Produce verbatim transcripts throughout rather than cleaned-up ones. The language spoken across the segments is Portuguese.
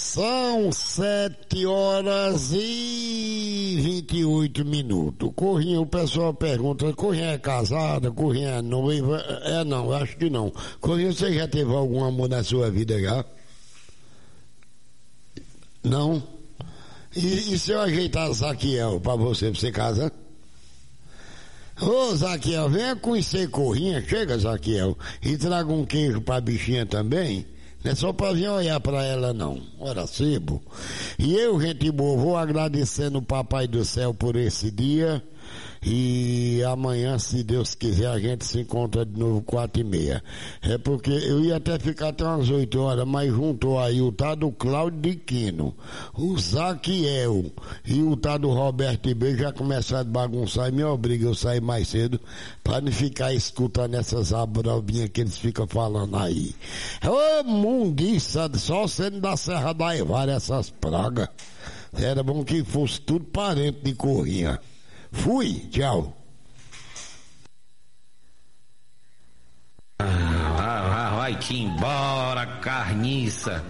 São sete horas e vinte e oito minutos. Corrinha, o pessoal pergunta, Corrinha é casada, Corrinha é noiva? É não, acho que não. Corrinha, você já teve algum amor na sua vida já? Não? E, e se eu ajeitar Zaquiel pra você, pra você casar? Ô Zaquiel, venha conhecer Corrinha, chega Zaquiel, e traga um queijo pra bichinha também. Não é só pra vir olhar pra ela não, ora sebo. E eu, gente boa, vou agradecendo o Papai do Céu por esse dia. E amanhã, se Deus quiser, a gente se encontra de novo quatro e meia. É porque eu ia até ficar até umas oito horas, mas juntou aí o tal do Cláudio de Quino, o Zaquiel e o tal do Roberto B já começaram a bagunçar e me obriga eu sair mais cedo pra não ficar escutando essas abrobinhas que eles ficam falando aí. Ô mundiça, só sendo da Serra da Evara essas pragas. Era bom que fosse tudo parente de Corrinha. Fui, tchau. Ah, vai-te embora, carniça.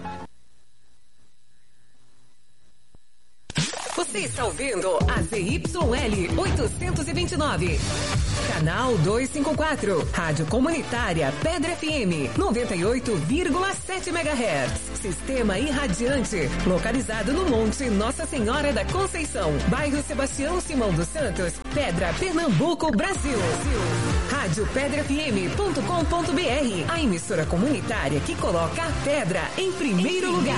Você está ouvindo a Z Y L oitocentos e vinte e nove, canal duzentos e cinquenta e quatro, Rádio Comunitária Pedra F M, noventa e oito vírgula sete megahertz. Sistema irradiante, localizado no Monte Nossa Senhora da Conceição, bairro Sebastião Simão dos Santos, Pedra, Pernambuco, Brasil. Rádio pedra f m ponto com ponto b r, a emissora comunitária que coloca a pedra em primeiro lugar.